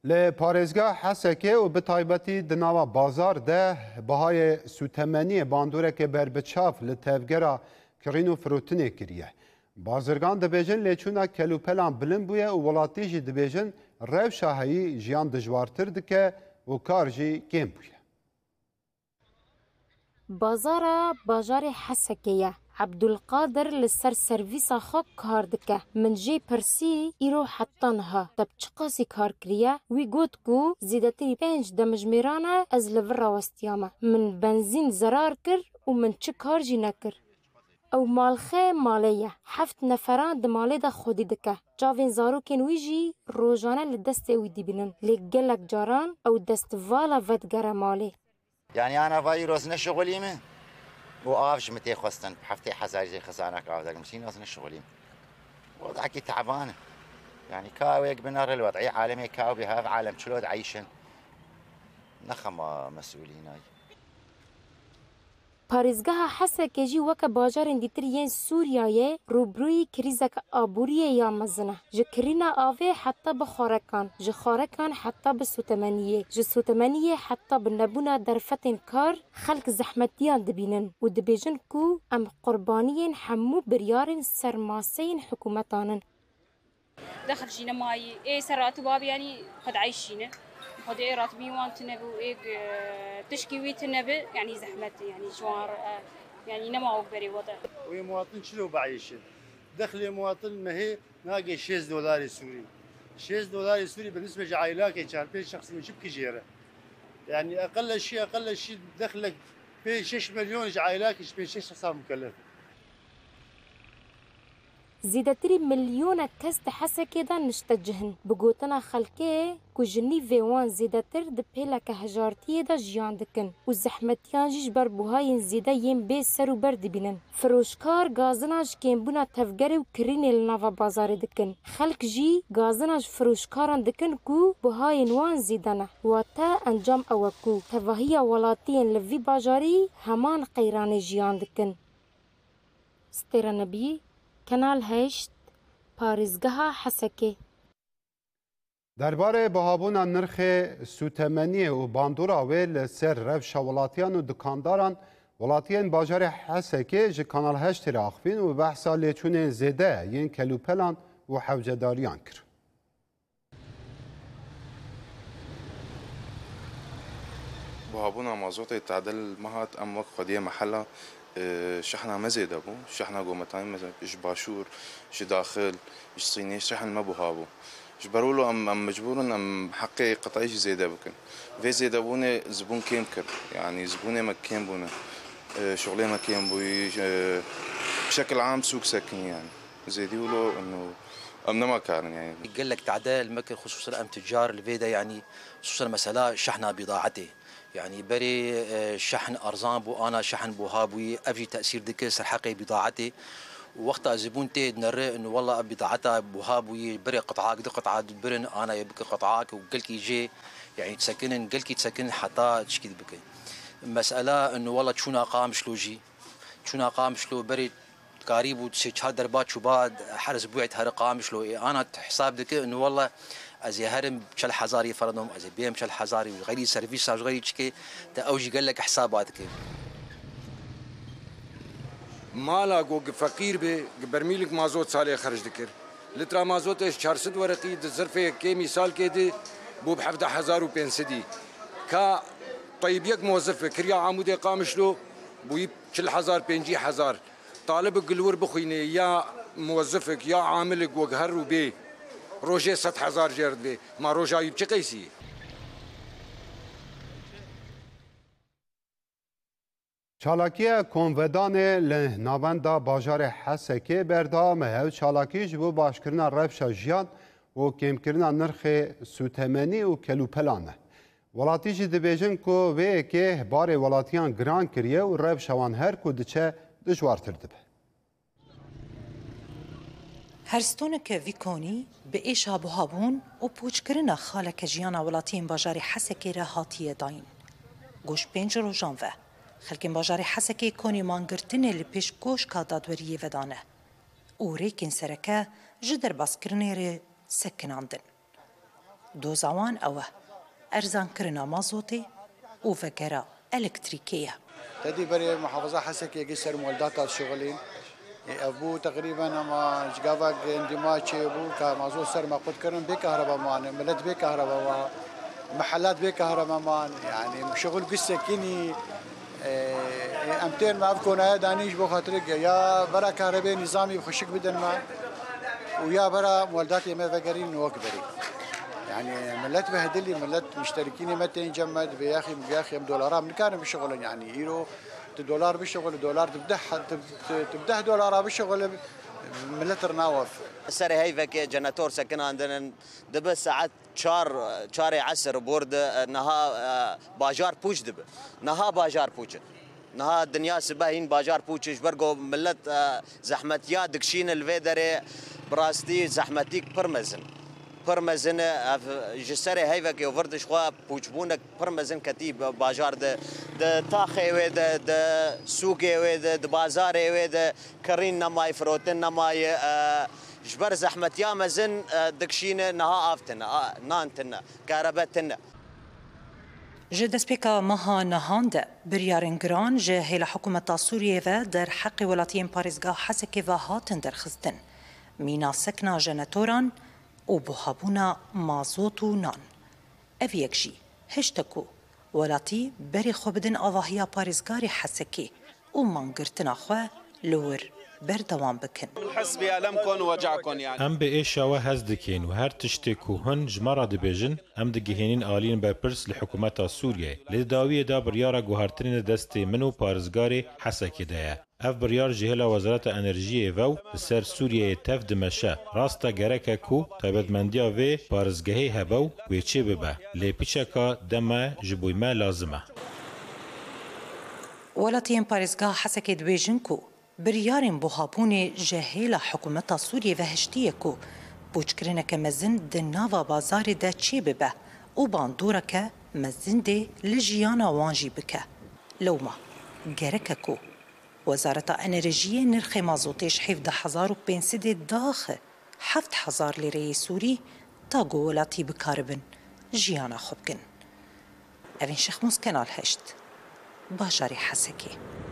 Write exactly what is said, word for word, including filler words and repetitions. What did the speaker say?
ل پارێزگا حەسەکێ و bi taybetî di nava bazar de bihayê sûtemeniyê bandoreke berbiçav li tevgera kirîn û firotinê kiriye. Bazirgan dibêjin lêçûna kelûpelan bilind bûye û welatî jî dibêjin rewşa heyî jiyan dijwartir dike û kar jî kêm bûye. Bazara bajarê Hesekê ye. Abdulqadir li ser servîsa xwe kar dike. Min jê pirsî îro heta niha te bi çi qasî kar kiriye? Wî got ku zêdetirî pênc demijmêran e ez li vir rawestiyame. Min benzîn zerar kir û min çi kar jî nekir. Ew malxê malê ye. Heft neferan di malê de xwedî dike. Çavên zarokên wî jî rojane li destê wî dibînin. Lê gelek caran ew destvala vedgere malê. يعني أنا فاي روزنا شغلي من وآفش متى خستن بحفتي حزاج زي خزانة كافذاك مسين روزنا شغلي وضعك تعبانة يعني كاويك بنار الوضعية عالمي كاو بها في عالم شلود عايشن نخم مسؤولين هاي پارێزgeha Hesekê jî weke bajarên dîtir yên Sûriyayê rûbrûyî krîzeka aboriyê ya mezin e. Ji kirîna avê heta bi xwarekan, ji xwarekan heta bi sûtemeniyê, ji sûtemeniyê heta bi nebûna derfetên kar xelk zehmetiyan dibînin û dibêjin ku em qurbaniyên hemû biryarên sermaseyên hikûmetan in. دخل جينا ماي ايه سرات باب يعني قد عايشين قد ايه راتبين وان تنبو ايه تشكي وي تنبو يعني زحمه يعني جوار يعني نما وبري وضع وي مواطن شلو بعيشين دخل المواطن ما هي ناقي شيز دولار سوري شيز دولار سوري بالنسبه لعائلات كان بين شخص من شبك جيره يعني اقل شيء اقل شيء دخلك بين ستة مليون عائلات بين ستة شخص مكلف زیدەتری ملیۆنە kes di Hesekê de niştecihîn. Bi gotina xelkê ku ji nîvê wan zêdetir di pêleke hejartiyê de jiyan dikin û zehmetiyan jî ji ber buhayên zêde yên bê ser û ber dibînin. Firoşkar gazina ji kêmbûna tevgerê û kirînê li nava bazarê dikin. Xelk jî gazina ji firoşkaran dikin ku buhayên wan zêde ne. Wate encam ew e ku tevahiya welatiyên li vî bajarî heman qeyranê jiyan dikin. Stêra Nebî Kanal هشت پارێزgeha Hesekê. Derbarê bihabûna nirxê sûtemeniyê û bandora wê li ser rewşa welatiyan û dikandaran, welatiyên bajarê Hesekê ji Kanal heştê re axivîn û behsa lêçûnên zêde yên kelûpelan û hewcedariyan kir. bihabûna mazotê tadil mehat em wek xwediyê mehela شحنة مزيد أبو شحنة قومتين مثلا إيش باشور إيش داخل إيش صيني شحن ما بهابو إيش برولو أم أم مجبورن أم حقي قطعيش زيادة بكن في زيادة بونه زبون كيم كر يعني زبونه ما كيم بونه شغلي ما كيم بوي بشكل عام سوق سكن يعني زيدي ولو إنه أمنا ما كان يعني قال لك تعدال مكن خصوصا أم تجار الفيدا يعني خصوصا مسألة شحنة بضاعته يعني بري شحن أرزان بو أنا شحن بو هابوي أفي تأثير دكس حقي بضاعتي وقت زبون تيد نرى إنه والله بضاعتها بو هابوي بري قطعاك دي قطعة برن أنا يبكي قطعاك وقلك يجي يعني تسكن قلك تسكن حتى تشكي بكي مسألة إنه والله شونا قام شلو جي شونا قام شلو بري قريب وتشهد دربات شو بعد حرس بوعت هرقام شلو أنا حساب دكي إنه والله از هرم بشل حزاري فرضهم از بيم بشل حزاري غيري سيرفيس غيري تشكي تا اوجي قال لك حساباتك مالا جو فقير به برميلك مازوت صالح خرج ذكر لترا مازوت أربعمية ورقي الظرفه كي مثال كده بو ب حداشر ألف وخمسمية كا طيب يك موظف كريا عمود قامش له بو بشل حزار بنجي حزار طالب قلور بخيني يا موظفك يا عاملك وقهر وبي روجه صد هزار جرد به ما روجه ایب چه قیسی چالاکیه کنودانê li navenda bajarê Hesekê berdewam e hev çalakî ji bo başkirina rewşa jiyan û kêmkirina nirxê sûtemenî û kelûpelan e. Welatî jî dibêjin ku vê yekê barê welatiyan giran kiriye û rewşa wan her ku diçe dijwartir dibe. هەرستۆنێکە ڤیکۆنی بە ئێشا بوهابوون و پوچکردنە خالەکە ژیانە وڵاتیین باژاری Hesekê re hatiye dayîn. Goş pênc rojan ve xelkên bajarê Hesekê konî mangirtinê li pêş goşka dadweriyê vedane û rêkên sereke ji derbaskirinê re sekinandin. دوزاوان أوه أرزان كرنا مازوتي وفكرة إلكتريكية. تدي بري محافظة حسكي يقصر مولدات الشغلين أبو تقريبا أما جافك اندماج أبو كمازوت سر ما قد كرن بكهرباء مان ملت بكهرباء محلات بكهرباء مان يعني شغل قصة كيني أمتين ما بكون هذا دانيش بخاطرك يا برا كهرباء نظامي بخشك بدن ما ويا برا مولدات ما فقرين وكبري يعني ملت بهدلي ملت مشتركين متى جمد بياخي بياخي دولارات من كان بالشغل يعني يورو دولار بالشغل دولار تبدح تبدح دولار بالشغل ملت رناوف السر هاي فك جناتور سكن عندنا دب ساعات شار شاري عسر بورد نها باجار بوش دب نها باجار بوش نها الدنيا سباهين باجار بوش برجو ملت زحمت يا دكشين الفيدري براستي زحمتيك برمزن برمزن جسر هاي فك وفردش خوا بوجبونك برمزن كتيب باجار ده ده تاخي وده ده سوقي وده ده بازاري وده كرين نماي فروتن نماي جبر زحمت يا مزن دكشين نها آفتنا نانتنا كهربتنا جد سبيكا مها نهاند بريارن جران جاهل حكومة سوريا و در حق ولاتين باريزغا حسكي و هاتن در خستن مينا سكنا جناتوران و بوهابونا مازوت و نان اف يكجي هشتكو ولاتی بری خوبدن آواهیا پارێزگاری حەسەکێ و مانگرتنا خو لور بردوام بکن. حسبي ألمكن وجعكن يعني. ام به ایشاوه هز دکین و هر تشتی کو هن جمارا دبیجن ام دگهینین آلین برپرس لحکومت سوریه. لداوی دا بریارا گوهرترین دست منو پارزگاری حسکی دایا. اف بریار جهلا وزارت انرژی و سر سوریه تف دمشه راستا گرکه کو تایبەتمەندیا و پارزگهی هبو و چه ببه لپیچکا دمه جبوی ما لازمه. ولاتین پارێزگا حەسەکێ دبێژن کو بریارên buhabûnê jehêla hikûmeta Sûriyê ve hiştiye ku pûçkirineke mezin di nava bazarê de çê bibe û bandoreke mezin dê li jiyana wan jî bike. Lewma gerek e ku Wezareta Enerjiyê nirxê mazotê ji hevdeh hezar û pênc sedê daxe heft hezar lîreyê Sûrî ta ku welatî bikaribin jiyana xwe bikin. Evên Şexmûz Kenal Heşt, bajarê Hesekê.